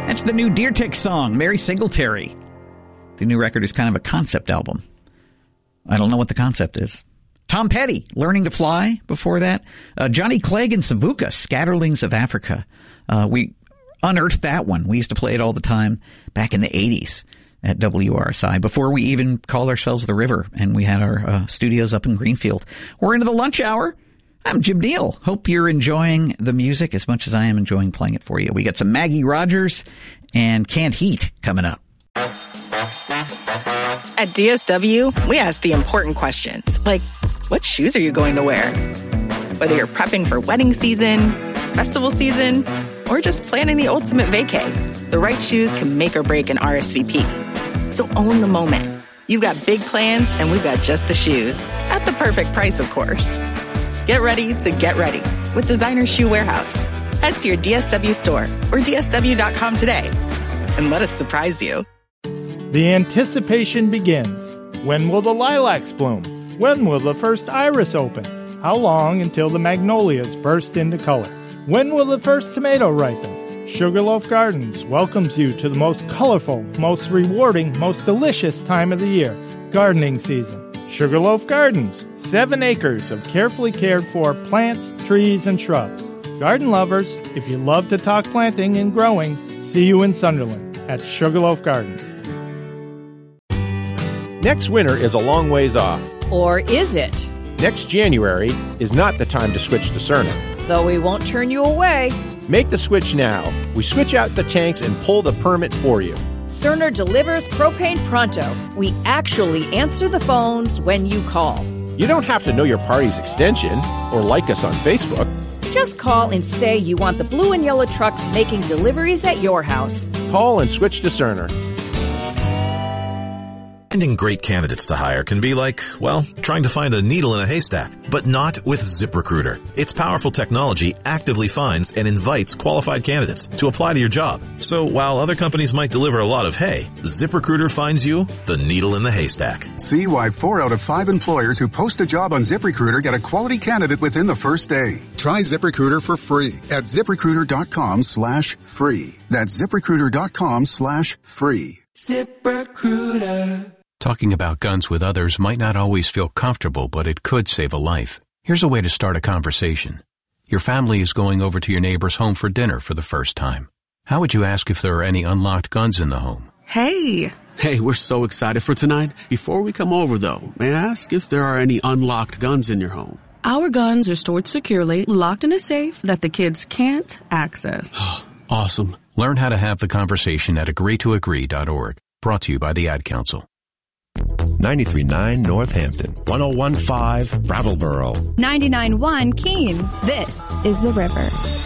That's the new Deer Tick song, Mary Singletary. The new record is kind of a concept album. I don't know what the concept is. Tom Petty, Learning to Fly, before that. Johnny Clegg and Savuka, Scatterlings of Africa. We unearthed that one. We used to play it all the time back in the 80s at WRSI, before we even called ourselves The River, and we had our studios up in Greenfield. We're into the lunch hour. I'm Jim Neal. Hope you're enjoying the music as much as I am enjoying playing it for you. We got some Maggie Rogers and Canned Heat coming up. At DSW, we ask the important questions, like, what shoes are you going to wear? Whether you're prepping for wedding season, festival season, or just planning the ultimate vacay, the right shoes can make or break an RSVP. So own the moment. You've got big plans, and we've got just the shoes. At the perfect price, of course. Get ready to get ready with Designer Shoe Warehouse. Head to your DSW store or DSW.com today and let us surprise you. The anticipation begins. When will the lilacs bloom? When will the first iris open? How long until the magnolias burst into color? When will the first tomato ripen? Sugarloaf Gardens welcomes you to the most colorful, most rewarding, most delicious time of the year, gardening season. Sugarloaf Gardens, 7 acres of carefully cared for plants, trees, and shrubs. Garden lovers, if you love to talk planting and growing, see you in Sunderland at Sugarloaf Gardens. Next winter is a long ways off. Or is it? Next January is not the time to switch to Cerner. Though we won't turn you away. Make the switch now. We switch out the tanks and pull the permit for you. Cerner delivers propane pronto. We actually answer the phones when you call. You don't have to know your party's extension or like us on Facebook. Just call and say you want the blue and yellow trucks making deliveries at your house. Call and switch to Cerner. Finding great candidates to hire can be like, well, trying to find a needle in a haystack, but not with ZipRecruiter. Its powerful technology actively finds and invites qualified candidates to apply to your job. So while other companies might deliver a lot of hay, ZipRecruiter finds you the needle in the haystack. See why 4 out of 5 employers who post a job on ZipRecruiter get a quality candidate within the first day. Try ZipRecruiter for free at ZipRecruiter.com/free. That's ZipRecruiter.com/free. ZipRecruiter. Talking about guns with others might not always feel comfortable, but it could save a life. Here's a way to start a conversation. Your family is going over to your neighbor's home for dinner for the first time. How would you ask if there are any unlocked guns in the home? Hey, we're so excited for tonight. Before we come over, though, may I ask if there are any unlocked guns in your home? Our guns are stored securely, locked in a safe that the kids can't access. Awesome. Learn how to have the conversation at agreetoagree.org. Brought to you by the Ad Council. 93.9 Northampton, 101.5 Brattleboro, 99.1 Keene. This is The River.